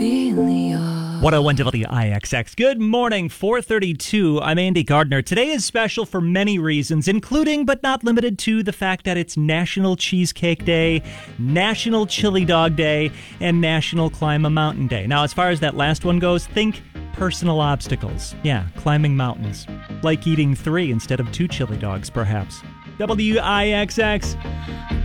101 WIXX. Good morning, 4:32. I'm Andy Gardner. Today is special for many reasons, including but not limited to the fact that it's National Cheesecake Day, National Chili Dog Day, and National Climb a Mountain Day. Now, as far as that last one goes, think personal obstacles. Yeah, climbing mountains. Like eating 3 instead of 2 chili dogs, perhaps. WIXX.